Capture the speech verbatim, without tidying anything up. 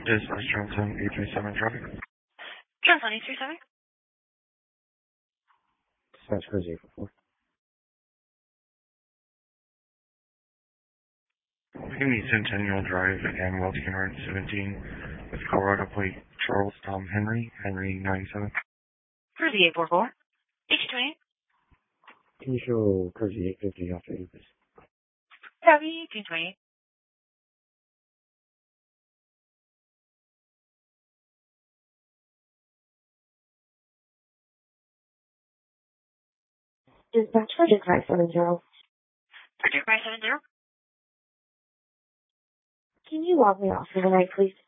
Is this Johnson eight three seven traffic? Johnson eight three seven. Dispatch for zero four. We can meet Centennial Drive and Welch Kinhart seventeen with Colorado plate Charles Tom Henry, Henry ninety-seven. Cruzy eight four four. H twenty. Can you show Cruzy eight fifty off to eight, please? Copy eighteen twenty. Dispatch for Dick five seven zero. For Dick five seven zero. Can you log me off for the night, please?